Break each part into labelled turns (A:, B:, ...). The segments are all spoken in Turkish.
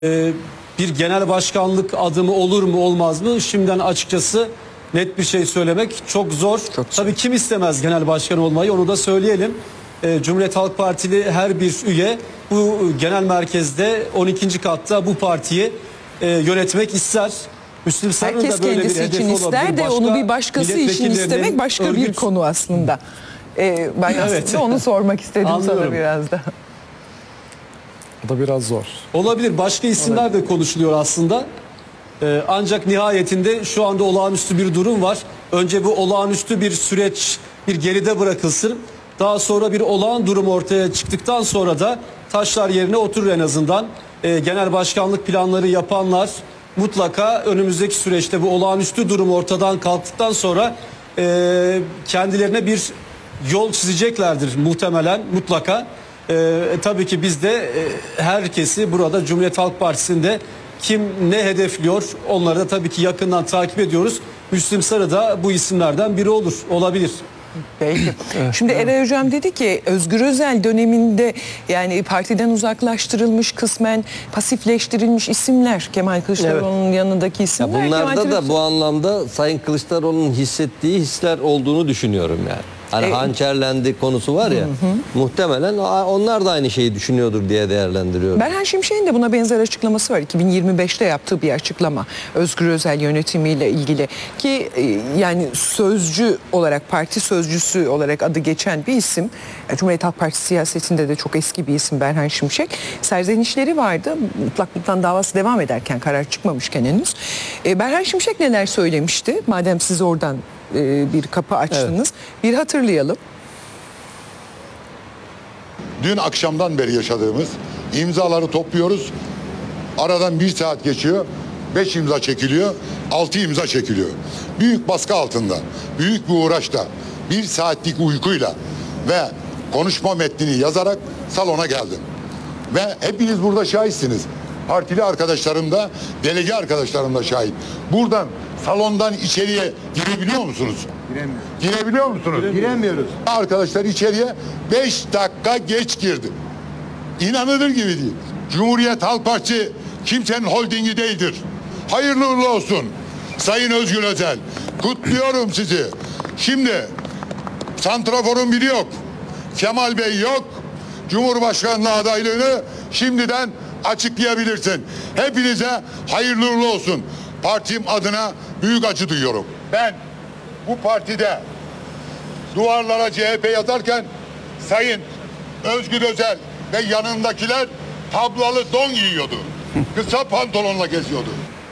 A: Bir genel başkanlık adımı olur mu olmaz mı? Şimdiden açıkçası net bir şey söylemek çok zor. Tabii kim istemez genel başkan olmayı, onu da söyleyelim. Cumhuriyet Halk Partili her bir üye bu genel merkezde 12. katta bu partiyi yönetmek ister. Müslüm Sarı'nın
B: Herkes
A: da böyle bir
B: kendisi için
A: hedefi
B: ister
A: olabilir.
B: de onu bir başkası için istemek başka bir konu aslında. Ben aslında onu sormak istedim sana biraz da.
C: O da biraz zor.
A: Olabilir. Başka isimler de konuşuluyor aslında. Ancak nihayetinde şu anda olağanüstü bir durum var. Önce bu olağanüstü bir süreç bir geride bırakılsın. Daha sonra bir olağan durum ortaya çıktıktan sonra da taşlar yerine oturur en azından. Genel başkanlık planları yapanlar mutlaka önümüzdeki süreçte bu olağanüstü durum ortadan kalktıktan sonra kendilerine bir yol çizeceklerdir muhtemelen, mutlaka. Tabii ki biz de herkesi burada Cumhuriyet Halk Partisi'nde kim ne hedefliyor onları da tabii ki yakından takip ediyoruz. Müslüm Sarı da bu isimlerden biri olabilir.
B: Peki. Şimdi Eray Hocam dedi ki Özgür Özel döneminde yani partiden uzaklaştırılmış, kısmen pasifleştirilmiş isimler, Kemal Kılıçdaroğlu'nun yanındaki isimler.
D: Bunlarda da bu anlamda Sayın Kılıçdaroğlu'nun hissettiği hisler olduğunu düşünüyorum yani. Hani hançerlendi konusu var ya, muhtemelen onlar da aynı şeyi düşünüyordur diye değerlendiriyorum.
B: Berhan Şimşek'in de buna benzer açıklaması var. 2025'te yaptığı bir açıklama Özgür Özel yönetimiyle ilgili ki yani sözcü olarak, parti sözcüsü olarak adı geçen bir isim. Cumhuriyet Halk Partisi siyasetinde de çok eski bir isim Berhan Şimşek. Serzenişleri vardı. Mutlaklıktan davası devam ederken, karar çıkmamışken henüz. Berhan Şimşek neler söylemişti? Madem siz oradan bir kapı açtınız. Bir hatırlayalım.
E: Dün akşamdan beri yaşadığımız imzaları topluyoruz. Aradan 1 saat geçiyor. 5 imza çekiliyor. 6 imza çekiliyor. Büyük baskı altında, büyük bir uğraşla, 1 saatlik uykuyla ve konuşma metnini yazarak salona geldim. Ve hepiniz burada şahitsiniz. Partili arkadaşlarım da, delege arkadaşlarım da şahit. Buradan salondan içeriye girebiliyor musunuz? Giremiyoruz. Girebiliyor musunuz?
F: Giremiyoruz.
E: Arkadaşlar içeriye 5 dakika geç girdi. İnanılır gibi değil. Cumhuriyet Halk Partisi kimsenin holdingi değildir. Hayırlı uğurlu olsun Sayın Özgür Özel. Kutluyorum sizi. Şimdi santraforun biri yok. Kemal Bey yok. Cumhurbaşkanlığı adaylığını şimdiden açıklayabilirsin. Hepinize hayırlı uğurlu olsun. Partim adına büyük acı duyuyorum. Ben bu partide duvarlara CHP yazarken Sayın Özgür Özel ve yanındakiler tablalı don giyiyordu. Kısa pantolonla geziyordu.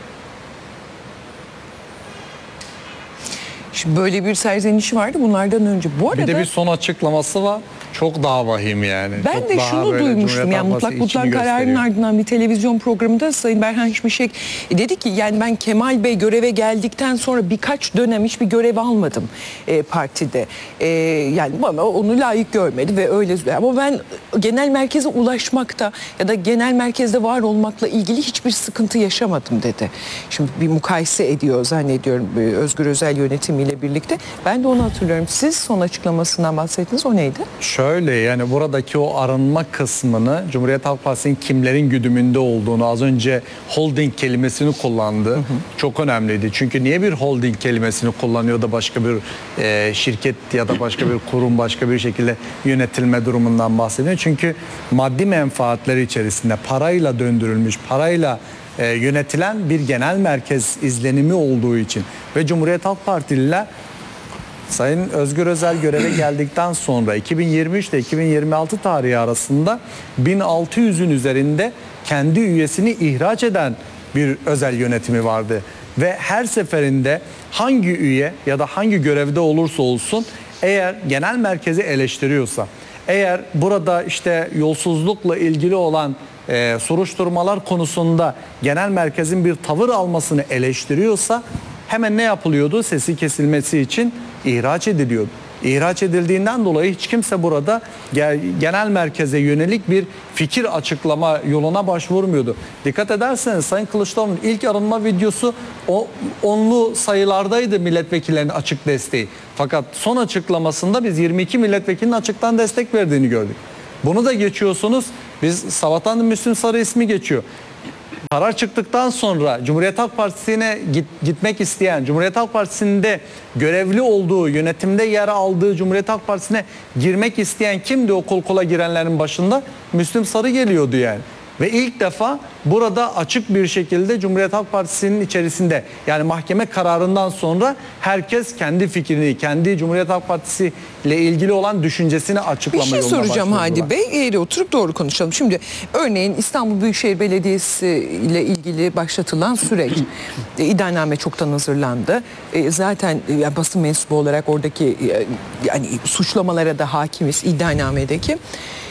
B: Şimdi böyle bir serzenişi vardı bunlardan önce. Bu arada
C: Bir de bir son açıklaması var. Çok daha vahim yani.
B: ben
C: çok
B: de
C: daha
B: şunu
C: böyle
B: duymuştum. Yani
C: Cumhuriyet Halk
B: mutlak
C: Partisi
B: kararın
C: gösteriyor.
B: ardından bir televizyon programında Sayın Berhan Şimşek dedi ki yani ben Kemal Bey göreve geldikten sonra birkaç dönem hiçbir görev almadım partide. Yani bana onu layık görmedi ve öyle. Ama ben genel merkeze ulaşmakta ya da genel merkezde var olmakla ilgili hiçbir sıkıntı yaşamadım dedi. Şimdi bir mukayese ediyor zannediyorum Özgür Özel yönetimiyle birlikte. Ben de onu hatırlıyorum. Siz son açıklamasından bahsettiniz. O neydi?
C: Şöyle yani buradaki o arınma kısmını Cumhuriyet Halk Partisi'nin kimlerin güdümünde olduğunu az önce holding kelimesini kullandı. Çok önemliydi. Çünkü niye bir holding kelimesini kullanıyor da başka bir şirket ya da başka bir kurum başka bir şekilde yönetilme durumundan bahsediyor. Çünkü maddi menfaatleri içerisinde parayla döndürülmüş, parayla yönetilen bir genel merkez izlenimi olduğu için ve Cumhuriyet Halk Partililer Sayın Özgür Özel göreve geldikten sonra 2023 ile 2026 tarihi arasında 1600'ün üzerinde kendi üyesini ihraç eden bir özel yönetimi vardı. Ve her seferinde hangi üye ya da hangi görevde olursa olsun eğer genel merkezi eleştiriyorsa, eğer burada işte yolsuzlukla ilgili olan soruşturmalar konusunda genel merkezin bir tavır almasını eleştiriyorsa hemen ne yapılıyordu? Sesi kesilmesi için ihraç ediliyordu. İhraç edildiğinden dolayı hiç kimse burada genel merkeze yönelik bir fikir açıklama yoluna başvurmuyordu. Dikkat ederseniz Sayın Kılıçdaroğlu'nun ilk arınma videosu onlu sayılardaydı milletvekillerinin açık desteği. Fakat son açıklamasında biz 22 milletvekilinin açıktan destek verdiğini gördük. Bunu da geçiyorsunuz. Biz sabahtan da Müslüm Sarı ismi geçiyor. Karar çıktıktan sonra Cumhuriyet Halk Partisi'ne gitmek isteyen, Cumhuriyet Halk Partisi'nde görevli olduğu, yönetimde yer aldığı Cumhuriyet Halk Partisi'ne girmek isteyen kimdi o kol kola girenlerin başında? Müslüm Sarı geliyordu yani. Ve ilk defa burada açık bir şekilde Cumhuriyet Halk Partisi'nin içerisinde, yani mahkeme kararından sonra herkes kendi fikrini, kendi Cumhuriyet Halk Partisi ile ilgili olan düşüncesini
B: Bir
C: açıklama
B: şey
C: yoluna
B: soracağım
C: başladılar.
B: Hadi Bey. Eğri oturup doğru konuşalım. Şimdi örneğin İstanbul Büyükşehir Belediyesi ile ilgili başlatılan süreç. İddianame çoktan hazırlandı. Zaten basın mensubu olarak oradaki yani suçlamalara da hakimiz iddianamedeki.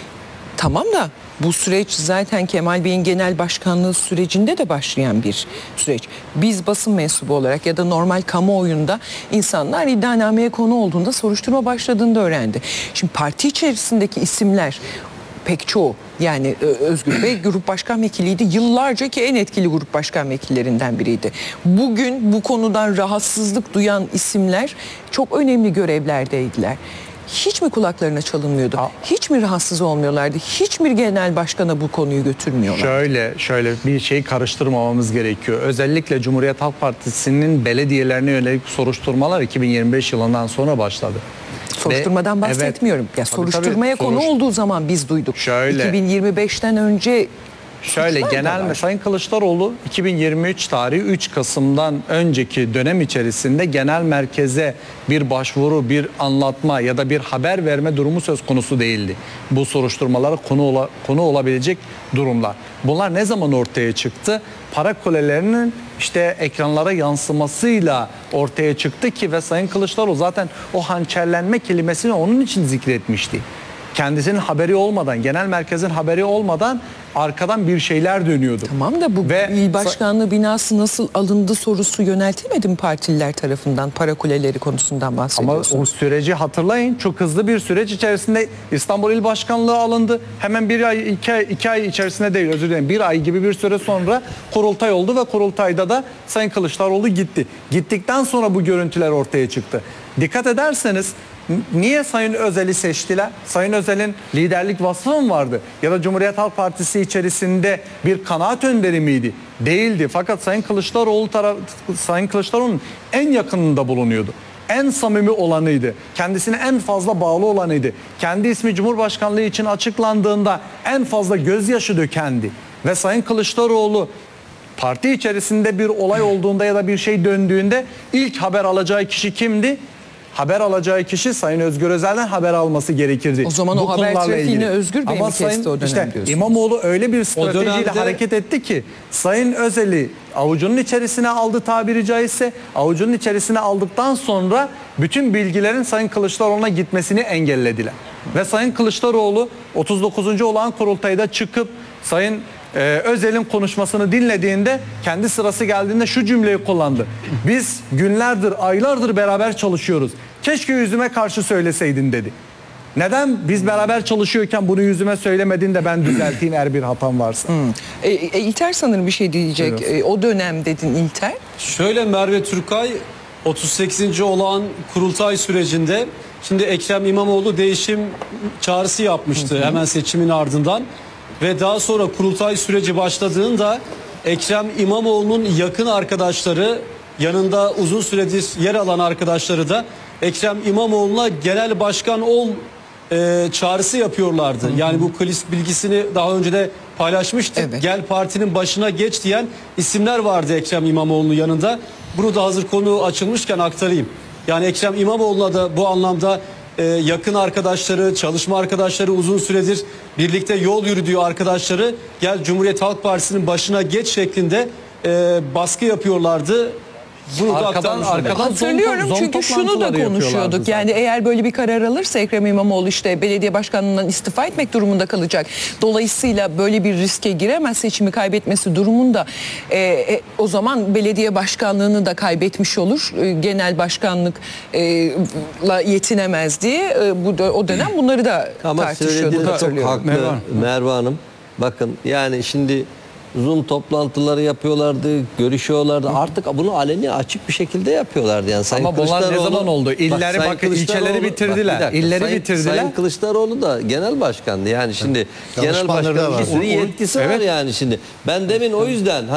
B: Tamam da bu süreç zaten Kemal Bey'in genel başkanlığı sürecinde de başlayan bir süreç. Biz basın mensubu olarak ya da normal kamuoyunda insanlar iddianameye konu olduğunda soruşturma başladığında öğrendi. Şimdi parti içerisindeki isimler pek çoğu, yani Özgür Bey grup başkan vekiliydi. Yıllarca ki en etkili grup başkan vekillerinden biriydi. Bugün bu konudan rahatsızlık duyan isimler çok önemli görevlerdeydiler. Hiç mi kulaklarına çalınmıyordu? Hiç mi rahatsız olmuyorlardı? Hiç mi genel başkana bu konuyu götürmüyorlar?
C: Şöyle bir şey karıştırmamamız gerekiyor. Özellikle Cumhuriyet Halk Partisi'nin belediyelerine yönelik soruşturmalar 2025 yılından sonra başladı.
B: Soruşturmadan bahsetmiyorum. Ya
C: Tabii,
B: soruşturmaya konu olduğu zaman biz duyduk.
C: Şöyle.
B: 2025'ten önce
C: Şöyle genel Sayın Kılıçdaroğlu 2023 tarihi 3 Kasım'dan önceki dönem içerisinde genel merkeze bir başvuru, bir anlatma ya da bir haber verme durumu söz konusu değildi. Bu soruşturmalara konu olabilecek durumlar. Bunlar ne zaman ortaya çıktı? Para kulelerinin işte ekranlara yansımasıyla ortaya çıktı ki ve Sayın Kılıçdaroğlu zaten o hançerlenme kelimesini onun için zikretmişti. Kendisinin haberi olmadan, genel merkezin haberi olmadan arkadan bir şeyler dönüyordu.
B: Tamam da bu il başkanlığı binası nasıl alındı sorusu yöneltilmedi mi partililer tarafından, para kuleleri konusundan bahsediyorsunuz?
C: Ama o süreci hatırlayın, çok hızlı bir süreç içerisinde İstanbul İl Başkanlığı alındı. Hemen bir ay, iki ay içerisinde değil, özür dilerim, bir ay gibi bir süre sonra kurultay oldu ve kurultayda da Sayın Kılıçdaroğlu gitti. Gittikten sonra bu görüntüler ortaya çıktı. Dikkat ederseniz niye Sayın Özel'i seçtiler? Sayın Özel'in liderlik vasfı mı vardı? Ya da Cumhuriyet Halk Partisi içerisinde bir kanaat önderi miydi? Değildi. Fakat Sayın Kılıçdaroğlu'nun en yakınında bulunuyordu. En samimi olanıydı. Kendisine en fazla bağlı olanıydı. Kendi ismi Cumhurbaşkanlığı için açıklandığında en fazla gözyaşı dökendi. Ve Sayın Kılıçdaroğlu parti içerisinde bir olay olduğunda ya da bir şey döndüğünde ilk haber alacağı kişi kimdi? Haber alacağı kişi Sayın Özgür Özel'den haber alması gerekirdi.
B: O zaman o haber trafiğini Özgür Bey mi kesti o dönem diyorsunuz?
C: İmamoğlu öyle bir stratejiyle
A: dönemde
C: hareket etti ki Sayın Özel'i avucunun içerisine aldı, tabiri caizse avucunun içerisine aldıktan sonra bütün bilgilerin Sayın Kılıçdaroğlu'na gitmesini engellediler. Ve Sayın Kılıçdaroğlu 39. olağan kurultayda çıkıp Sayın Özel'in konuşmasını dinlediğinde kendi sırası geldiğinde şu cümleyi kullandı. Biz günlerdir, aylardır beraber çalışıyoruz. Keşke yüzüme karşı söyleseydin dedi. Neden biz beraber çalışıyorken bunu yüzüme söylemedin de ben düzelteyim eğer bir hatam varsa.
B: İlter sanırım bir şey diyecek. O dönem dedin İlter.
A: Şöyle Merve Türkay 38. olağan kurultay sürecinde şimdi Ekrem İmamoğlu değişim çağrısı yapmıştı hemen seçimin ardından. Ve daha sonra kurultay süreci başladığında Ekrem İmamoğlu'nun yakın arkadaşları, yanında uzun süredir yer alan arkadaşları da Ekrem İmamoğlu'na genel başkan ol çağrısı yapıyorlardı. Yani bu kulis bilgisini daha önce de paylaşmıştık.
B: Evet.
A: Gel partinin başına geç diyen isimler vardı Ekrem İmamoğlu'nun yanında. Bunu da hazır konu açılmışken aktarayım. Yani Ekrem İmamoğlu'na da bu anlamda yakın arkadaşları, çalışma arkadaşları, uzun süredir birlikte yol yürüdüğü arkadaşları gel Cumhuriyet Halk Partisi'nin başına geç şeklinde baskı yapıyorlardı. Bunu da
C: Arkadan
B: Hatırlıyorum çünkü şunu da konuşuyorduk. Yani eğer böyle bir karar alırsa Ekrem İmamoğlu işte belediye başkanlığından istifa etmek durumunda kalacak. Dolayısıyla böyle bir riske giremez, seçimi kaybetmesi durumunda o zaman belediye başkanlığını da kaybetmiş olur. Genel başkanlıkla yetinemez diye o dönem bunları da
D: Ama
B: tartışıyorduk.
D: söylediğiniz çok
B: Hatırlıyorum.
D: haklı Merve Hanım. Bakın yani şimdi Zoom toplantıları yapıyorlardı, görüşüyorlardı. Artık bunu aleni açık bir şekilde yapıyorlardı. Yani Sayın
C: Ama bunlar ne
D: Kılıçdaroğlu-
C: zaman oldu? İlleri
D: Sayın
C: bakın, ilçeleri
D: Kılıçdaroğlu-
C: bitirdiler.
D: bir dakika,
C: İlleri
D: Sayın-
C: bitirdiler.
D: Sayın Kılıçdaroğlu da genel başkandı. Yani şimdi genel
F: Danışmanları da
D: başkanın
F: var.
D: bir sürü yetkisi var
C: Evet.
D: yani şimdi. Ben demin o yüzden